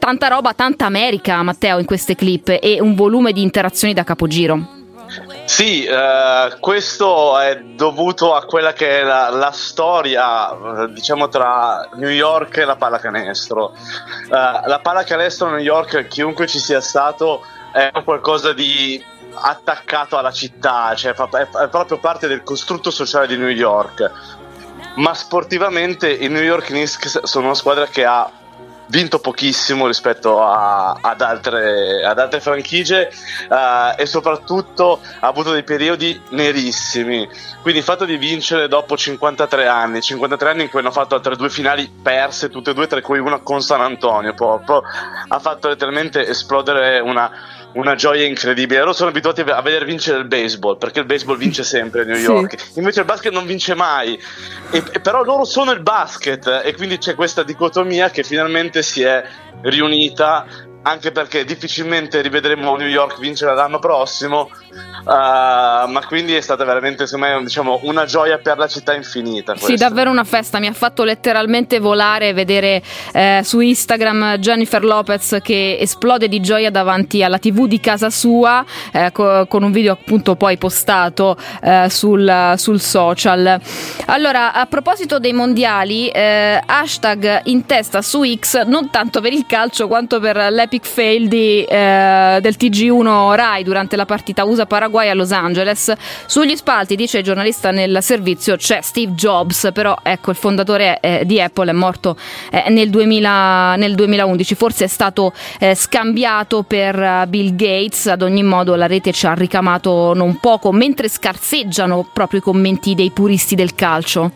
tanta roba, tanta America, Matteo, in queste clip, e un volume di interazioni da capogiro. Sì, questo è dovuto a quella che è la storia, diciamo, tra New York e la pallacanestro. La pallacanestro a New York, chiunque ci sia stato, è qualcosa di attaccato alla città, cioè è proprio parte del costrutto sociale di New York. Ma sportivamente i New York Knicks sono una squadra che ha vinto pochissimo rispetto ad altre franchigie, e soprattutto ha avuto dei periodi nerissimi. Quindi il fatto di vincere dopo 53 anni in cui hanno fatto altre 2 finali perse, tutte e 2, tra cui una con San Antonio, proprio, ha fatto letteralmente esplodere una gioia incredibile. Loro sono abituati a vedere vincere il baseball, perché il baseball vince sempre a New York, sì. Invece il basket non vince mai, e però loro sono il basket, e quindi c'è questa dicotomia che finalmente si è riunita, anche perché difficilmente rivedremo New York vincere l'anno prossimo, ma quindi è stata veramente, secondo me, diciamo, una gioia per la città infinita. Questa. Sì, davvero una festa, mi ha fatto letteralmente volare vedere su Instagram Jennifer Lopez che esplode di gioia davanti alla TV di casa sua, con un video appunto poi postato sul social. Allora, a proposito dei mondiali, hashtag in testa su X, non tanto per il calcio quanto per l'epic fail del TG1 Rai durante la partita USA-Paraguay a Los Angeles. Sugli spalti, dice il giornalista nel servizio, c'è Steve Jobs, però ecco, il fondatore di Apple è morto nel 2011, forse è stato scambiato per Bill Gates. Ad ogni modo la rete ci ha ricamato non poco, mentre scarseggiano proprio i commenti dei puristi del calcio.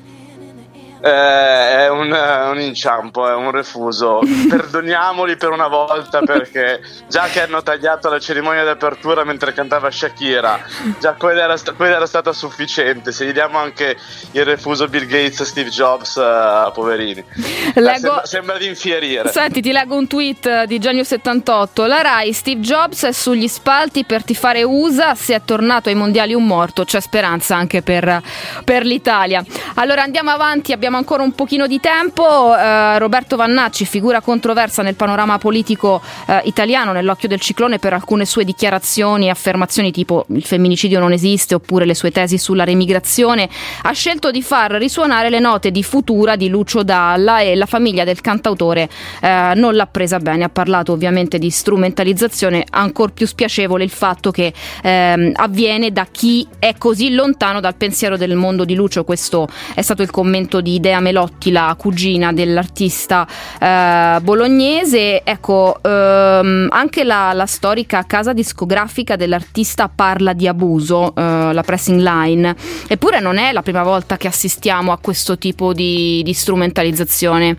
È un inciampo, è un refuso. Perdoniamoli per una volta, perché già che hanno tagliato la cerimonia di apertura mentre cantava Shakira, già quella era stata sufficiente. Se gli diamo anche il refuso Bill Gates, Steve Jobs, poverini, sembra di infierire. Senti, ti leggo un tweet di Genio78. La Rai: Steve Jobs è sugli spalti per tifare USA, se è tornato ai mondiali un morto, c'è speranza anche per l'Italia. Allora andiamo avanti, abbiamo ancora un pochino di tempo. Roberto Vannacci, figura controversa nel panorama politico italiano, nell'occhio del ciclone per alcune sue dichiarazioni e affermazioni tipo il femminicidio non esiste, oppure le sue tesi sulla remigrazione, ha scelto di far risuonare le note di Futura di Lucio Dalla, e la famiglia del cantautore non l'ha presa bene. Ha parlato ovviamente di strumentalizzazione, ancor più spiacevole il fatto che avviene da chi è così lontano dal pensiero del mondo di Lucio. Questo è stato il commento di Idea Melotti, la cugina dell'artista bolognese. Ecco, anche la storica casa discografica dell'artista parla di abuso, la Pressing Line, eppure non è la prima volta che assistiamo a questo tipo di strumentalizzazione.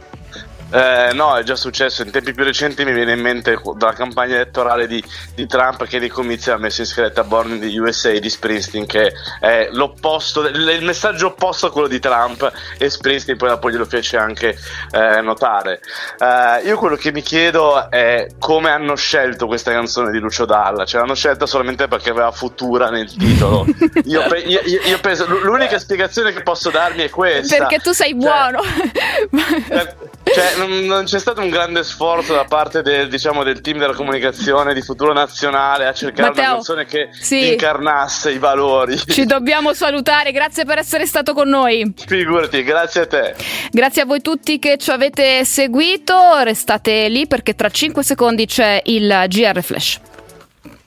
No, è già successo in tempi più recenti. Mi viene in mente dalla campagna elettorale di Trump, che nei comizi ha messo in scaletta Born in the USA di Springsteen, che è l'opposto, il messaggio opposto a quello di Trump, e Springsteen poi dopo glielo fece anche notare. Io quello che mi chiedo è come hanno scelto questa canzone di Lucio Dalla. Cioè, l'hanno scelta solamente perché aveva Futura nel titolo. Io penso, l'unica spiegazione che posso darmi è questa: perché tu sei buono. Cioè, non c'è stato un grande sforzo da parte del team della comunicazione di Futuro Nazionale a cercare, Matteo, una canzone che incarnasse i valori. Ci dobbiamo salutare, grazie per essere stato con noi. Figurati, grazie a te. Grazie a voi tutti che ci avete seguito, restate lì perché tra 5 secondi c'è il GR Flash.